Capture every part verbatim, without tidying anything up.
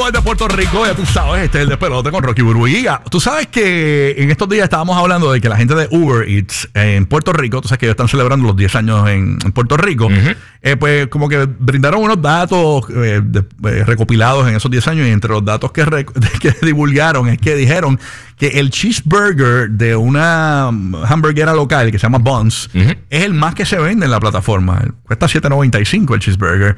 desde Puerto Rico, ya tú sabes, este es el despelote con Rocky Burbuiga. Tú sabes que en estos días estábamos hablando de que la gente de Uber Eats en Puerto Rico, tú sabes que ellos están celebrando los diez años en, en Puerto Rico, uh-huh. eh, pues como que brindaron unos datos eh, de, eh, recopilados en esos diez años, y entre los datos que, rec- que divulgaron es que dijeron que el cheeseburger de una hamburguera local que se llama Buns uh-huh. es el más que se vende en la plataforma. Cuesta siete noventa y cinco el cheeseburger.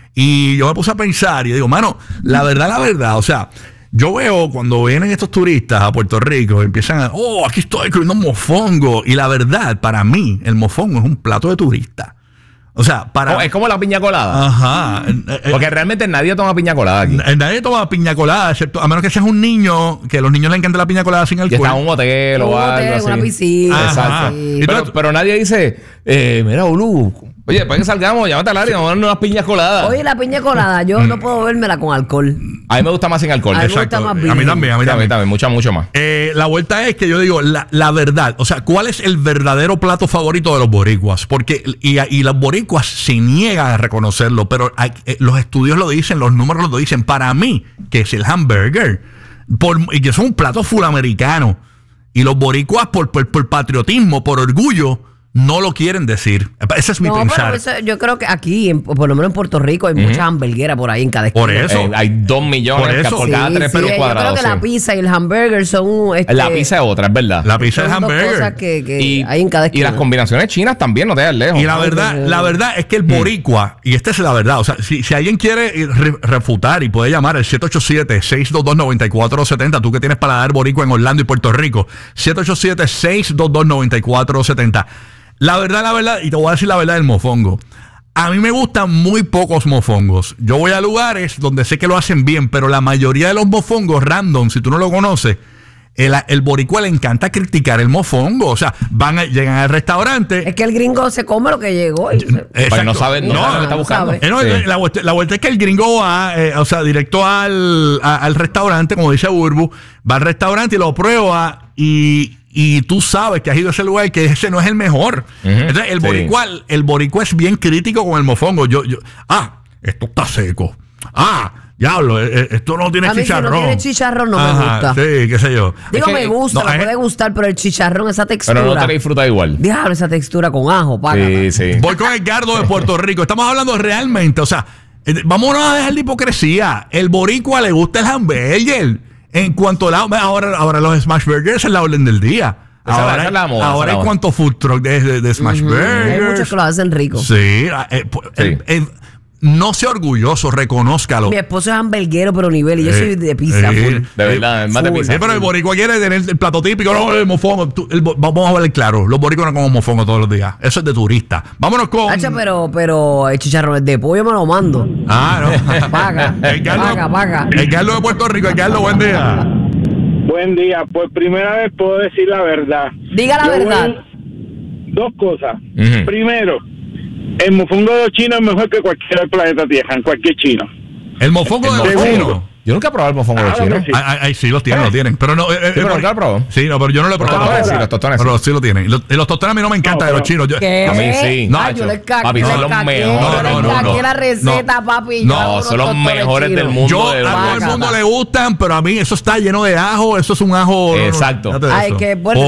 Y yo me puse a pensar y digo, mano, la verdad, la verdad, o sea, yo veo cuando vienen estos turistas a Puerto Rico y empiezan a, oh, aquí estoy comiendo mofongo. Y la verdad, para mí, el mofongo es un plato de turista. O sea, para... Oh, es como la piña colada. Ajá. Porque realmente nadie toma piña colada aquí. Nadie toma piña colada, ¿cierto? A menos que seas un niño, que a los niños les encanta la piña colada sin alcohol. Y está en un hotel o algo así. Una piscina. Exacto. Sí. Pero, pero nadie dice, eh, mira, Ulu, oye, después que salgamos, llámate al área, vamos a darnos unas piñas coladas. Oye, la piña colada, yo no puedo vérmela con alcohol. A mí me gusta más sin alcohol. A mí me Exacto. gusta más A mí también, a mí Sí, a mí también. también, mucho, mucho más. Eh, la vuelta es que yo digo, la, la verdad, o sea, ¿cuál es el verdadero plato favorito de los boricuas? Porque, y, y los boricuas se niegan a reconocerlo, pero hay, eh, los estudios lo dicen, los números lo dicen. Para mí, que es el hamburger, por, y que es un plato full americano, y los boricuas por, por, por patriotismo, por orgullo, no lo quieren decir. Ese es mi no, pensar. pero eso, yo creo que aquí, en, por lo menos en Puerto Rico, hay uh-huh. muchas hamburgueras por ahí en cada esquina. Por eso. Eh, hay dos millones por, eso. por cada sí, tres sí, metros yo cuadrados. Yo creo que sí. la pizza y el hamburger son... Este, la pizza es otra, es verdad. La pizza es son dos hamburger. cosas que, que y, hay en cada esquina. y las combinaciones chinas también, no te das lejos. Y la verdad, la verdad es que el boricua, y esta es la verdad, o sea, si, si alguien quiere re- refutar y puede llamar al siete ocho siete, seis dos dos, nueve cuatro siete cero, tú que tienes paladar boricua en Orlando y Puerto Rico, siete ocho siete, seis dos dos, nueve cuatro siete cero. La verdad, la verdad, y te voy a decir la verdad del mofongo. A mí me gustan muy pocos mofongos. Yo voy a lugares donde sé que lo hacen bien, pero la mayoría de los mofongos random, si tú no lo conoces, el, el boricua le encanta criticar el mofongo. O sea, van a, llegan al restaurante. Es que el gringo se come lo que llegó. Y se... Porque no sabe, no, no sabe lo que está buscando. Eh, no, sí. la, vuelta, la vuelta es que el gringo va, eh, o sea, directo al, a, al restaurante, como dice Burbu, va al restaurante y lo prueba y... Y tú sabes que has ido a ese lugar, que ese no es el mejor. Uh-huh. Entonces, el, sí. boricua, el boricua es bien crítico con el mofongo. Yo, yo, ah, esto está seco. Ah, diablo, esto no tiene a mí chicharrón. Si no tiene chicharrón no Ajá, me gusta. Sí, qué sé yo. Digo, es que, me gusta, no, me es, puede gustar, pero el chicharrón, esa textura. Pero no te la disfrutas igual. Diablo, esa textura con ajo, págala. Sí, sí. Voy con Edgardo de Puerto Rico. Estamos hablando realmente, o sea, vámonos a dejar la hipocresía. El boricua le gusta el hamburger. En cuanto a la, ahora, ahora los smash burgers es la orden del día. Esa ahora esa es la moda, ahora hay moda. cuántos food truck de, de, de smash uh-huh. burgers. Hay muchos que lo hacen rico. Sí, eh, eh, sí. El, el, no sea orgulloso, reconózcalo. Mi esposo es hamburguero, pero nivel, y yo eh, soy de pizza. Eh, full. De verdad, es más de pizza. Sí, pero el boricua quiere tener el plato típico, no, el mofongo. Tú, el, vamos a verle claro, los boricuas no comen mofongo todos los días. Eso es de turista. Vámonos con... Hacha, pero, pero el chicharrón de pollo me lo mando. Ah, no. Paga, paga, paga. El Carlos de Puerto Rico, el Carlos, buen día. Buen día, por primera vez puedo decir la verdad. Diga la Yo verdad. Voy, dos cosas. Uh-huh. Primero, el mofongo de los chinos es mejor que cualquier del planeta Tierra, en cualquier chino. El mofongo el de los chinos. Yo nunca he probado el mofongo de los chinos. Sí. Ay, ay, sí, los tienen, ¿Eh? los tienen. Pero no, eh, sí, pero nunca lo probó. Sí, no, pero yo no lo he probado. Los tostones sí, los tostones Pero sí. sí lo tienen. Y los, y los tostones a mí no me encantan No, de los chinos. Yo, ¿Qué? A mí sí. No, yo le caqué, papi, le son los caqué, mejores. yo No, no, le no, caqué no. la receta, No. papi. No, yo hago son unos los tostones mejores del chinos. mundo. Yo, de a todo el Bácata. mundo le gustan, pero a mí eso está lleno de ajo. Eso es un ajo. Exacto. No, no, Ay, que bueno.